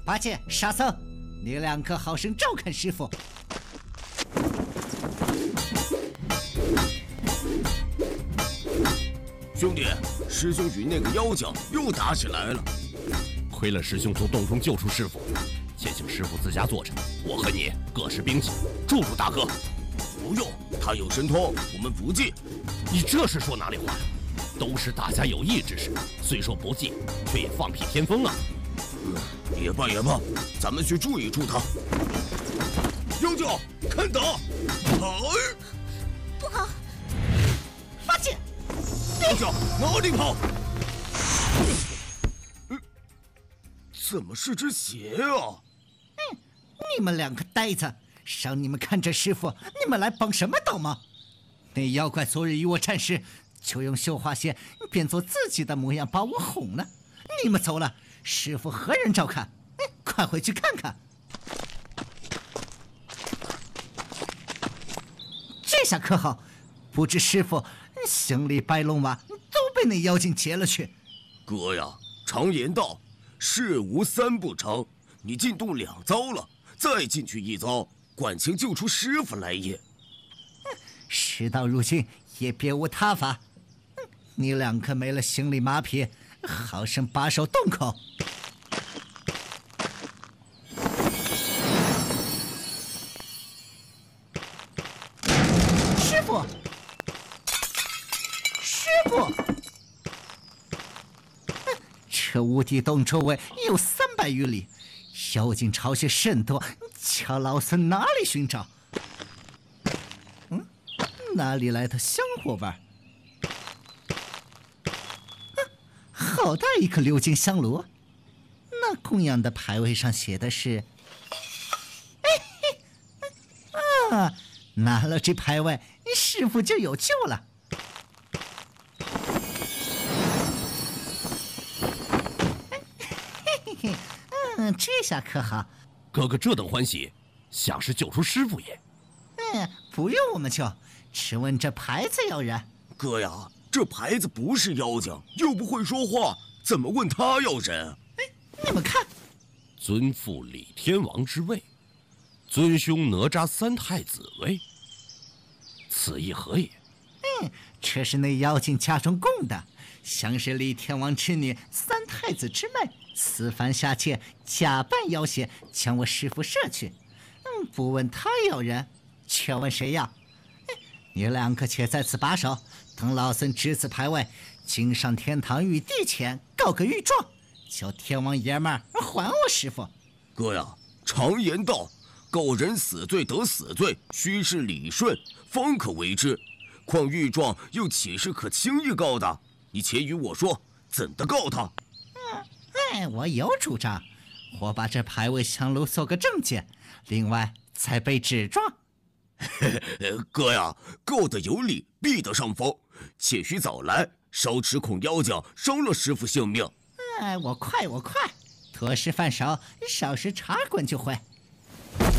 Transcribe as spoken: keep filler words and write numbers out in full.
八戒、沙僧，你两个好生照看师傅。 兄弟，师兄与那个妖精又打起来了。 亏了师兄从洞中救出师傅，且请师傅自家坐着，我和你各持兵器，助助大哥。 不用，他有神通，我们不忌。 你这是说哪里话呀？都是大家有义之士，虽说不忌，却也放屁天风啊！ 嗯，也罢也罢，咱们去助一助他。妖精，看打！好， 不好！ 八戒， 妖精哪里跑？嗯，怎么是只鞋啊？ 嗯，你们两个呆子，让你们看着师傅，你们来帮什么倒忙？那妖怪昨日与我战时，就用绣花鞋变作自己的模样把我哄了。你们走了，师傅何人照看？嗯，快回去看看。这下可好，不知师傅行李白龙马都被那妖精劫了去。 哥呀，常言道，事无三不成。你进洞两遭了，再进去一遭，管情救出师傅来也。 事到如今也别无他法。你两个没了行李马匹，好生把守洞口。师傅，师傅，这无底洞周围有三百余里，妖精巢穴甚多，叫老孙哪里寻找？嗯，哪里来的香火味儿？好大一颗鎏金香炉，那供养的牌位上写的是啊，拿了这牌位，师傅就有救了。嗯，这下可好。 哥哥这等欢喜，想是救出师傅也。 嗯，不用我们救，只问这牌子要人。 哥呀，这牌子不是妖精，又不会说话，怎么问他要人？ 哎，你们看， 尊父李天王之位，尊兄哪吒三太子位，此意何也？ 嗯，这是那妖精家中供的，像是李天王之女三太子之妹，此番下界，假扮妖邪，将我师父摄去。嗯，不问他要人，却问谁要。嗯，你两个且在此把守，等老孙执此牌位，经上天堂玉帝前告个御状，叫天王爷们儿还我师父。 哥呀，常言道，告人死罪得死罪，须是理顺，方可为之。况御状又岂是可轻易告的？你且与我说，怎的告他？ 嗯，哎，我有主张，我把这牌位香炉做个证件，另外再备纸状。 哥呀，告得有理，必得上风，且须早来，稍迟恐妖精伤了师傅性命。 哎，我快，我快，多时饭少，少时茶滚就回。